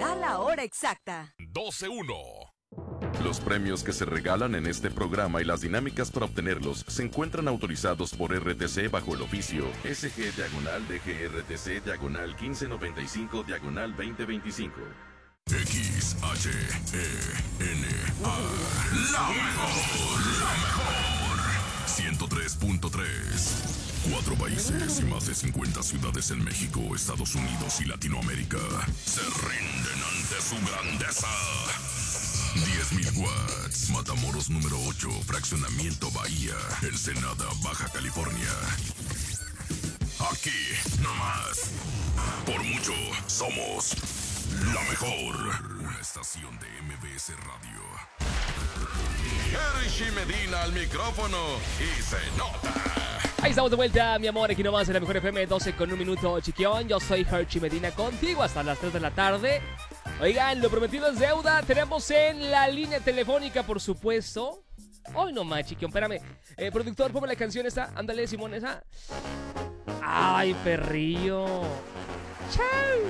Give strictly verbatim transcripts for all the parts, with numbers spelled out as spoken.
da la hora exacta. doce uno. Los premios que se regalan en este programa y las dinámicas para obtenerlos se encuentran autorizados por R T C bajo el oficio S G diagonal D G R T C diagonal quince noventa y cinco diagonal veinte veinticinco. X H E N A. La mejor, la mejor. ciento tres punto tres. Cuatro países y más de cincuenta ciudades en México, Estados Unidos y Latinoamérica se rinden ante su grandeza. diez mil watts. Matamoros número ocho, Fraccionamiento Bahía, Ensenada, Baja California. Aquí, nomás. Por mucho, somos la mejor. Una estación de M B S Radio. Hershey Medina al micrófono y se nota. Ahí estamos de vuelta, mi amor, aquí nomás en la mejor F M, doce con un minuto, chiquión. Yo soy Hershey Medina contigo hasta las tres de la tarde. Oigan, lo prometido es deuda. Tenemos en la línea telefónica, por supuesto. Hoy no más, chiquión, espérame. Eh, productor, ponme la canción esa. Ándale, Simón, esa. Ay, perrillo. Chau.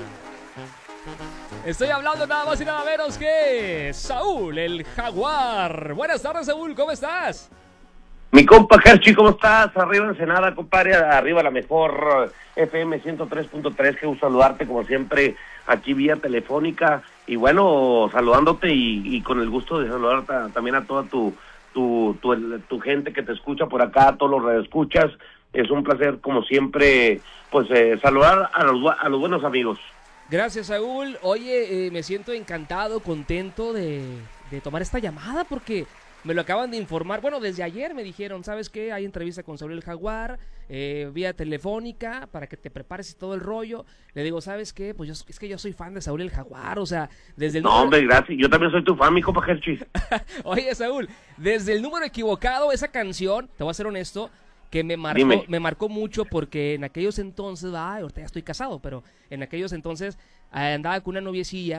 Estoy hablando nada más y nada menos que Saúl, el Jaguar. Buenas tardes, Saúl, ¿cómo estás? Mi compa Hershey, ¿cómo estás? Arriba Ensenada, compadre, arriba la mejor F M ciento tres punto tres, qué gusto saludarte como siempre aquí vía telefónica y bueno, saludándote y, y con el gusto de saludar ta, también a toda tu tu, tu el, tu gente que te escucha por acá, a todos los radioescuchas. Es un placer como siempre pues eh, saludar a los, a los buenos amigos. Gracias, Saúl. Oye, eh, me siento encantado, contento de, de tomar esta llamada porque me lo acaban de informar. Bueno, desde ayer me dijeron, ¿sabes qué? Hay entrevista con Saúl el Jaguar, eh, vía telefónica, para que te prepares y todo el rollo. Le digo, ¿sabes qué? Pues yo, es que yo soy fan de Saúl el Jaguar, o sea, desde el... No, número... hombre, gracias. Yo también soy tu fan, mi compa Hershey. Oye, Saúl, desde el número equivocado, esa canción, te voy a ser honesto, que me marcó, me marcó mucho porque en aquellos entonces, ay, ahorita ya estoy casado, pero en aquellos entonces eh, andaba con una noviecilla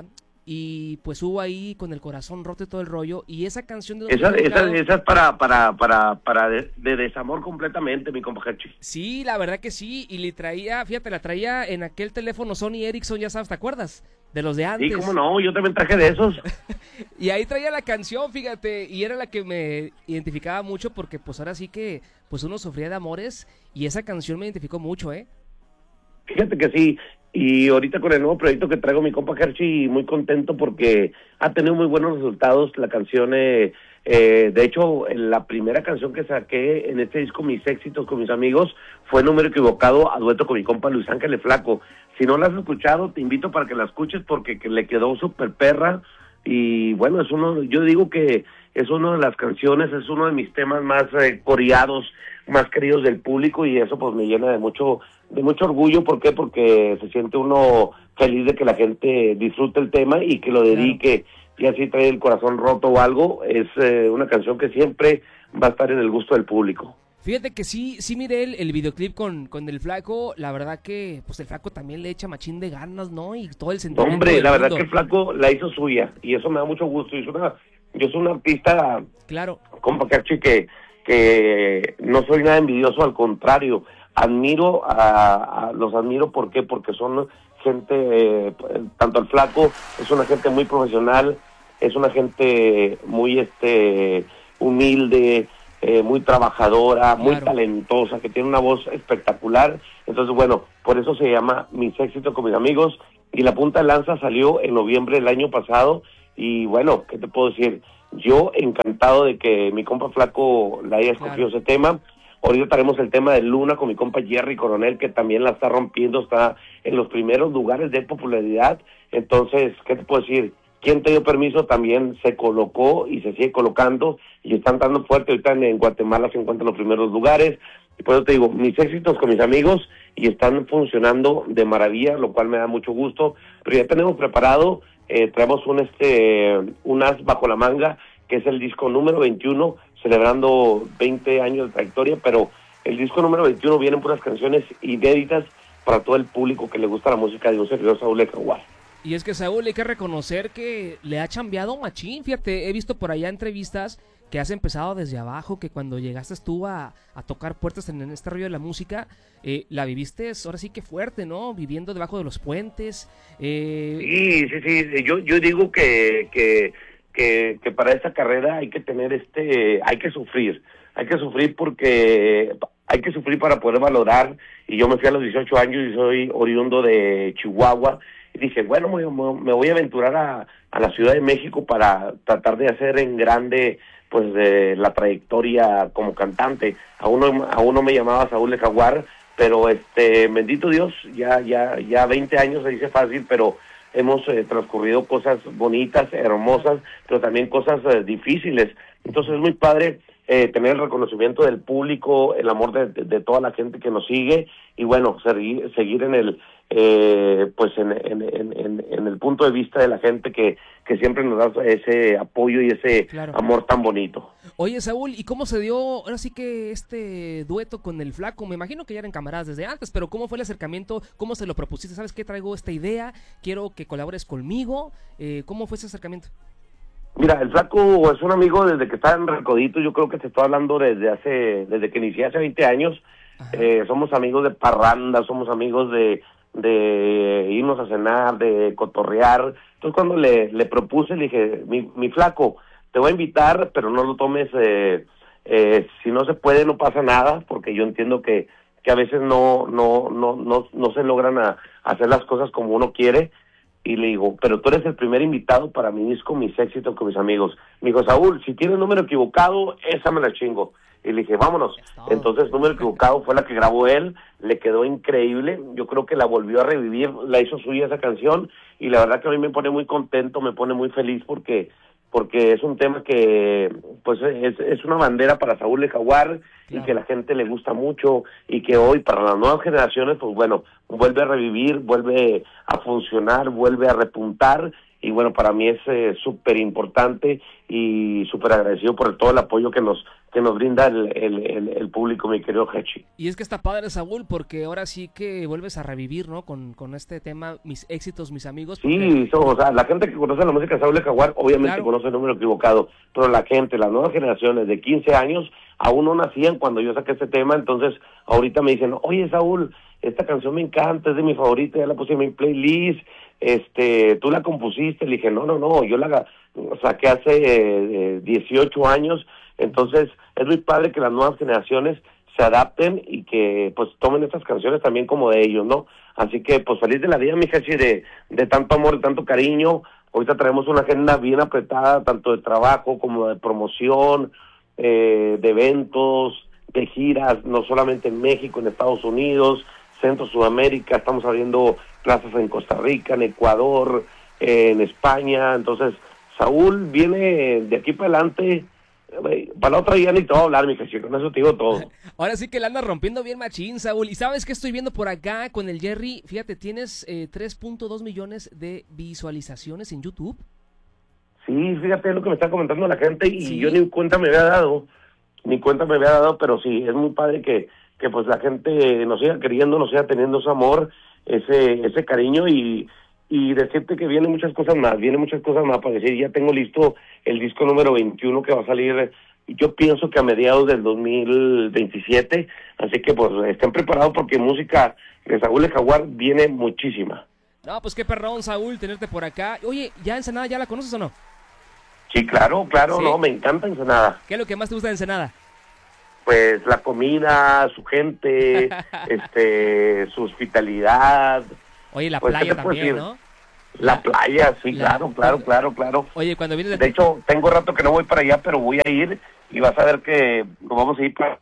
y pues hubo ahí con el corazón roto y todo el rollo, y esa canción de... Esa, esa, esa es para, para, para, para de, de desamor completamente, mi compa Hershey. Sí, la verdad que sí, y le traía, fíjate, la traía en aquel teléfono Sony Ericsson, ya sabes, ¿te acuerdas? De los de antes. Sí, cómo no, yo también traje de esos. Y ahí traía la canción, fíjate, y era la que me identificaba mucho porque pues ahora sí que pues uno sufría de amores y esa canción me identificó mucho, ¿eh? Fíjate que sí, y ahorita con el nuevo proyecto que traigo mi compa Hershey, muy contento porque ha tenido muy buenos resultados la canción, eh, eh, de hecho la primera canción que saqué en este disco, Mis Éxitos con Mis Amigos, fue Número Equivocado a dueto con mi compa Luis Ángel el Flaco. Si no la has escuchado, te invito para que la escuches porque que le quedó súper perra y bueno, es uno, yo digo que es una de las canciones, es uno de mis temas más eh, coreados, más queridos del público y eso pues me llena de mucho de mucho orgullo. ¿Por qué? Porque se siente uno feliz de que la gente disfrute el tema y que lo dedique, y así trae el corazón roto o algo. Es eh, una canción que siempre va a estar en el gusto del público. Fíjate que sí, sí miré el, el videoclip con, con el Flaco, la verdad que pues el Flaco también le echa machín de ganas, ¿no? Y todo el sentimiento. Hombre, la verdad mundo. que el Flaco la hizo suya y eso me da mucho gusto. Y es una, yo soy un artista, claro, compa Hershey, que, que no soy nada envidioso, al contrario, admiro a, a los admiro. ¿Por qué? Porque son gente, eh, tanto el Flaco es una gente muy profesional, es una gente muy este humilde, eh, muy trabajadora, muy claro, talentosa, que tiene una voz espectacular. Entonces, bueno, por eso se llama Mis Éxitos con Mis Amigos, y la punta de lanza salió en noviembre del año pasado, y bueno, ¿qué te puedo decir? Yo encantado de que mi compa Flaco la haya escogido, claro, ese tema. Ahorita tenemos el tema de Luna con mi compa Jerry Coronel, que también la está rompiendo, está en los primeros lugares de popularidad. Entonces, ¿qué te puedo decir? Quien te dio permiso también se colocó y se sigue colocando, y están dando fuerte. Ahorita en, en Guatemala se encuentran los primeros lugares, y por eso te digo, Mis Éxitos con Mis Amigos, y están funcionando de maravilla, lo cual me da mucho gusto. Pero ya tenemos preparado, eh, traemos un, este, un as bajo la manga, que es el disco número veintiuno, celebrando veinte años de trayectoria, pero el disco número veintiuno vienen puras canciones inéditas para todo el público que le gusta la música de un servidor, Saúl el Jaguar. Y es que Saúl, hay que reconocer que le ha chambeado machín, fíjate, he visto por allá entrevistas que has empezado desde abajo, que cuando llegaste tú a, a tocar puertas en, en este rollo de la música, eh, la viviste ahora sí que fuerte, ¿no? Viviendo debajo de los puentes. Eh... Sí, sí, sí, yo, yo digo que, que, que, que para esta carrera hay que tener este, hay que sufrir, hay que sufrir porque hay que sufrir para poder valorar, y yo me fui a los dieciocho años y soy oriundo de Chihuahua, y dije, bueno, me, me voy a aventurar a, a la Ciudad de México para tratar de hacer en grande pues de la trayectoria como cantante. Aún no, aún no me llamaba Saúl el Jaguar, pero este, bendito Dios, ya ya ya veinte años se dice fácil, pero hemos eh, transcurrido cosas bonitas, hermosas, pero también cosas eh, difíciles. Entonces es muy padre eh, tener el reconocimiento del público, el amor de, de, de toda la gente que nos sigue, y bueno, seguir, seguir en el eh, pues en, en, en, en el punto de vista de la gente que, que siempre nos da ese apoyo y ese claro. amor tan bonito. Oye, Saúl, ¿y cómo se dio ahora sí que este dueto con el Flaco? Me imagino que ya eran camaradas desde antes, pero ¿cómo fue el acercamiento? ¿Cómo se lo propusiste? ¿Sabes qué? Traigo esta idea, quiero que colabores conmigo. Eh, ¿Cómo fue ese acercamiento? Mira, el Flaco es un amigo desde que estaba en Recodito. Yo creo que te estoy hablando desde hace, desde que inicié hace veinte años. Eh, somos amigos de parranda, somos amigos de, de irnos a cenar, de cotorrear. Entonces cuando le, le propuse, le dije, mi, mi Flaco, te voy a invitar, pero no lo tomes, eh, eh, si no se puede no pasa nada, porque yo entiendo que, que a veces no, no, no, no, no se logran a, a hacer las cosas como uno quiere. Y le digo, pero tú eres el primer invitado para mi disco, mis éxitos con mis amigos. Me dijo, Saúl, si tienes número equivocado, esa me la chingo. Y le dije, vámonos. Entonces, número equivocado fue la que grabó él, le quedó increíble. Yo creo que la volvió a revivir, la hizo suya esa canción, y la verdad que a mí me pone muy contento, me pone muy feliz porque porque es un tema que pues es, es una bandera para Saúl el Jaguar, claro. y que la gente le gusta mucho, y que hoy para las nuevas generaciones pues bueno, vuelve a revivir, vuelve a funcionar, vuelve a repuntar, y bueno, para mí es eh, súper importante y súper agradecido por todo el apoyo que nos que nos brinda el, el, el, el público, mi querido Hechi. Y es que está padre, Saúl, porque ahora sí que vuelves a revivir, ¿no? Con, con este tema, mis éxitos, mis amigos. Porque... Sí, so, o sea, la gente que conoce la música de Saúl el Jaguar, obviamente claro. conoce el número equivocado, pero la gente, las nuevas generaciones de quince años, aún no nacían cuando yo saqué este tema, entonces ahorita me dicen, oye, Saúl, esta canción me encanta, es de mi favorita, ya la puse en mi playlist, este, tú la compusiste. Le dije, no, no, no, yo la saqué hace eh, dieciocho años. Entonces es muy padre que las nuevas generaciones se adapten y que pues tomen estas canciones también como de ellos, ¿no? Así que pues feliz de la vida, mi Hechi, de, de tanto amor, de tanto cariño. Ahorita traemos una agenda bien apretada, tanto de trabajo como de promoción, eh, de eventos, de giras, no solamente en México, en Estados Unidos, Centro, Sudamérica, estamos abriendo plazas en Costa Rica, en Ecuador, eh, en España. Entonces Saúl viene de aquí para adelante. Para la otra día ni te voy a hablar, mi Hechi, con eso te digo todo. Ahora sí que la andas rompiendo bien machín, Saúl. ¿Y sabes qué estoy viendo por acá con el Jerry? Fíjate, tienes eh, tres punto dos millones de visualizaciones en YouTube. Sí, fíjate lo que me está comentando la gente, y sí. yo ni cuenta me había dado, ni cuenta me había dado, pero sí, es muy padre que, que pues la gente nos siga queriendo, nos siga teniendo ese amor, ese ese cariño, y... y decirte que vienen muchas cosas más, vienen muchas cosas más para decir. Ya tengo listo el disco número veintiuno que va a salir, yo pienso que a mediados del dos mil veintisiete, así que pues estén preparados porque música de Saúl el Jaguar viene muchísima. No, pues qué perrón, Saúl, tenerte por acá. Oye, ¿ya Ensenada ya la conoces o no? Sí, claro, claro, ¿sí? No, me encanta Ensenada. ¿Qué es lo que más te gusta de Ensenada? Pues la comida, su gente, este, su hospitalidad. Oye, la pues, playa también, ¿no? La, la playa, sí, la, claro, claro, claro, claro. Oye, cuando vienes de... De hecho, tengo rato que no voy para allá, pero voy a ir y vas a ver que nos vamos a ir para...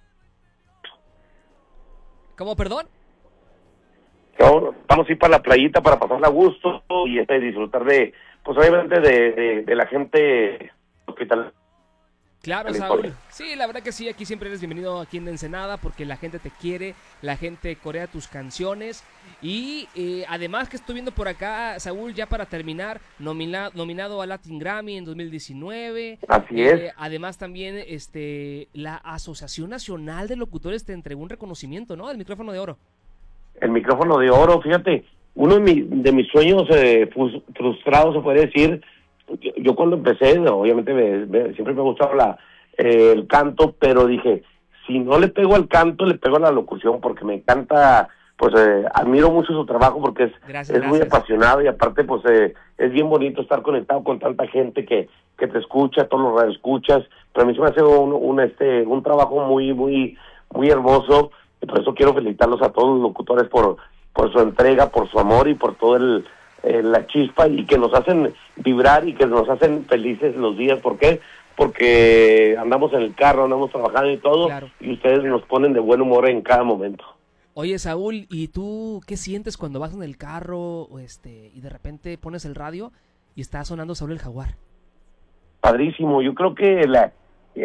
¿Cómo, perdón? Vamos a ir para la playita para pasarla a gusto y este, disfrutar de, pues obviamente de, de, de la gente hospital. Claro, Saúl. Sí, la verdad que sí, aquí siempre eres bienvenido aquí en Ensenada porque la gente te quiere, la gente corea tus canciones y eh, además que estoy viendo por acá, Saúl, ya para terminar, nomina, nominado a Latin Grammy en dos mil diecinueve. Así eh, es. Además también este la Asociación Nacional de Locutores te entregó un reconocimiento, ¿no? El micrófono de oro. El micrófono de oro, fíjate, uno de, mi, de mis sueños eh, frustrados, se puede decir, yo, yo cuando empecé, obviamente me, me, siempre me ha gustado la, eh, el canto, pero dije, si no le pego al canto, le pego a la locución, porque me encanta, pues eh, admiro mucho su trabajo, porque es, gracias, es muy gracias. apasionado, y aparte pues eh, es bien bonito estar conectado con tanta gente que, que te escucha, todos los radioescuchas. Pero a mí se me hace un, un, este, un trabajo muy, muy, muy hermoso, y por eso quiero felicitarlos a todos los locutores por, por su entrega, por su amor y por todo el, eh, la chispa, y que nos hacen vibrar y que nos hacen felices los días. ¿Por qué? Porque andamos en el carro, andamos trabajando y todo, claro. Y ustedes nos ponen de buen humor en cada momento. Oye, Saúl, ¿y tú qué sientes cuando vas en el carro o este, y de repente pones el radio y está sonando Saúl el Jaguar? Padrísimo, yo creo que la,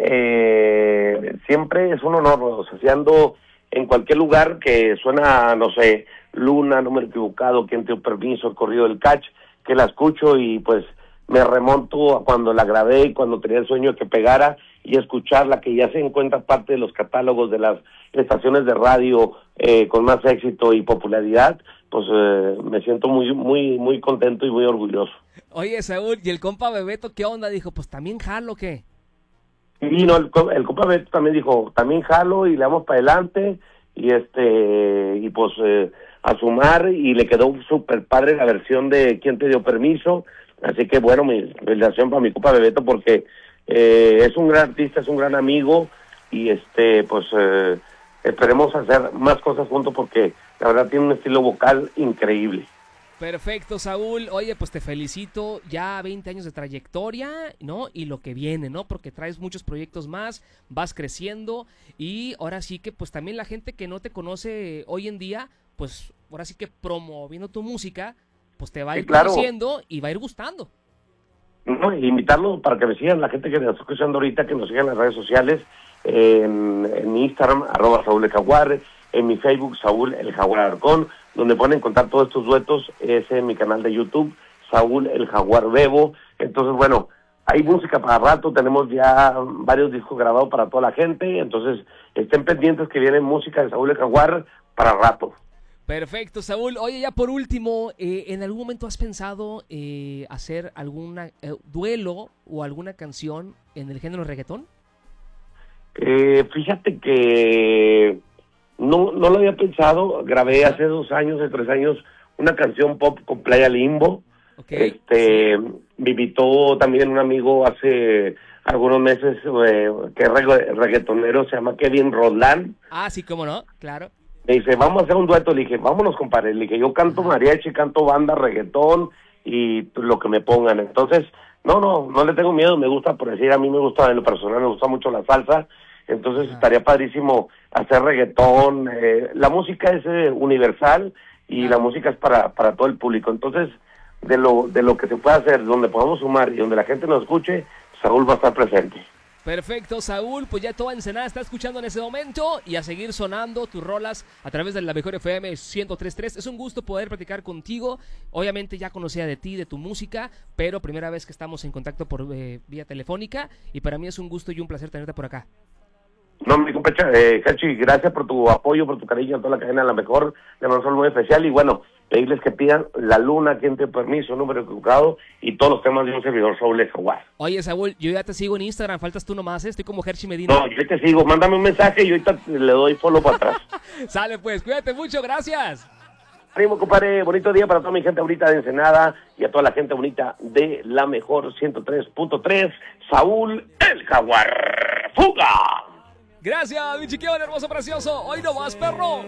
eh, siempre es un honor, o sea, si ando en cualquier lugar que suena, no sé, Luna, No Me He Equivocado, Quien Te Dio Permiso, El Corrido del Catch, que la escucho y pues me remonto a cuando la grabé y cuando tenía el sueño de que pegara, y escucharla, que ya se encuentra parte de los catálogos de las estaciones de radio eh, con más éxito y popularidad, pues eh, me siento muy, muy, muy contento y muy orgulloso. Oye, Saúl, ¿y el compa Bebeto qué onda? Dijo, pues también jalo, ¿qué? Y no, el, el compa Beto también dijo, también jalo y le damos para adelante, y este, y pues eh, a sumar, y le quedó súper padre la versión de Quien Te Dio Permiso. Así que bueno, mi felicitación para mi compa Bebeto, porque eh, es un gran artista, es un gran amigo, y este, pues eh, esperemos hacer más cosas juntos, porque la verdad tiene un estilo vocal increíble. Perfecto, Saúl. Oye, pues te felicito, ya veinte años de trayectoria, ¿no? Y lo que viene, ¿no? Porque traes muchos proyectos más, vas creciendo, y ahora sí que pues también la gente que no te conoce hoy en día, pues ahora sí que promoviendo tu música, pues te va a ir sí, claro. conociendo y va a ir gustando. No, invitarlos para que me sigan, la gente que nos está escuchando ahorita, que nos sigan en las redes sociales, en, en Instagram, arroba Saúl el Jaguar, en mi Facebook, Saúl el Jaguar Alarcón, donde pueden encontrar todos estos duetos, es en mi canal de YouTube, Saúl el Jaguar Bebo. Entonces, bueno, hay música para rato, tenemos ya varios discos grabados para toda la gente, entonces estén pendientes que viene música de Saúl el Jaguar para rato. Perfecto, Saúl. Oye, ya por último, eh, ¿en algún momento has pensado eh, hacer algún eh, duelo o alguna canción en el género reggaetón? Eh, fíjate que no no lo había pensado. Grabé hace dos años, hace tres años, una canción pop con Playa Limbo. Okay. Este, sí. Me invitó también un amigo hace algunos meses, eh, que es reg- reggaetonero, se llama Kevin Roldán. Ah, sí, cómo no, claro. Me dice, vamos a hacer un dueto. Le dije, vámonos, compadre. Le dije, yo canto mariachi, canto banda, reggaetón y lo que me pongan. Entonces, no, no, no le tengo miedo. Me gusta, por decir, a mí me gusta, en lo personal, me gusta mucho la salsa. Entonces, ah. estaría padrísimo hacer reggaetón. Eh, la música es eh, universal, y ah. la música es para, para todo el público. Entonces, de lo, de lo que se pueda hacer, donde podamos sumar y donde la gente nos escuche, Saúl va a estar presente. Perfecto, Saúl, pues ya toda Ensenada está escuchando en ese momento, y a seguir sonando tus rolas a través de la Mejor F M ciento tres punto tres. Es un gusto poder platicar contigo. Obviamente ya conocía de ti, de tu música, pero primera vez que estamos en contacto por eh, vía telefónica, y para mí es un gusto y un placer tenerte por acá. No, mi compa, eh, Hachi, gracias por tu apoyo, por tu cariño a toda la cadena, a la mejor, le mando un saludo muy especial, y bueno, pedirles que pidan La Luna, Quien Te Dio Permiso, Número Equivocado, y todos los temas de un servidor, Saúl el Jaguar. Oye, Saúl, yo ya te sigo en Instagram, faltas tú nomás, ¿eh? Estoy como Hershey Medina. No, yo te sigo, mándame un mensaje y ahorita le doy follow para atrás. Sale pues, cuídate mucho, gracias. Ánimo, compadre, bonito día para toda mi gente bonita de Ensenada, y a toda la gente bonita de La Mejor ciento tres punto tres, Saúl el Jaguar. ¡Fuga! Gracias, mi chiquión hermoso, precioso. Hoy no más, perro.